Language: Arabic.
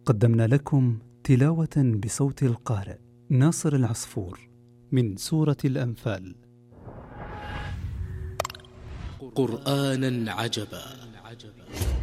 قدمنا لكم تلاوة بصوت القارئ ناصر العصفور من سورة الأنفال. قرآنا عجبا